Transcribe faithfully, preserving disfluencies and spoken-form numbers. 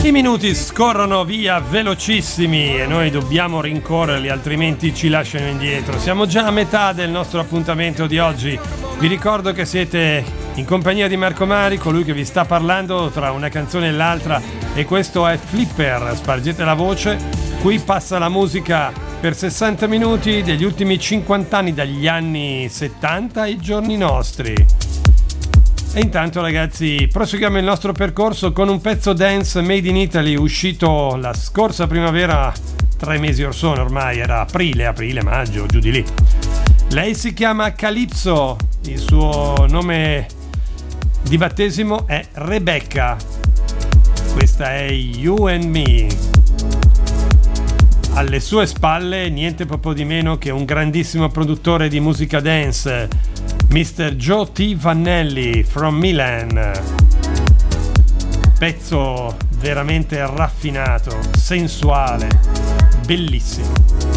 I minuti scorrono via velocissimi e noi dobbiamo rincorrerli, altrimenti ci lasciano indietro. Siamo già a metà del nostro appuntamento di oggi. Vi ricordo che siete in compagnia di Marco Mari, colui che vi sta parlando tra una canzone e l'altra, e questo è Flipper. Spargete la voce, qui passa la musica per sessanta minuti degli ultimi cinquanta anni, dagli anni settanta ai giorni nostri. E intanto, ragazzi, proseguiamo il nostro percorso con un pezzo dance made in Italy, uscito la scorsa primavera, tre mesi or sono ormai, era aprile, aprile, maggio, giù di lì. Lei si chiama Calypso, il suo nome di battesimo è Rebecca. Questa è You and Me. Alle sue spalle niente proprio di meno che un grandissimo produttore di musica dance, mister Joe T. Vannelli from Milan. Pezzo veramente raffinato, sensuale, bellissimo.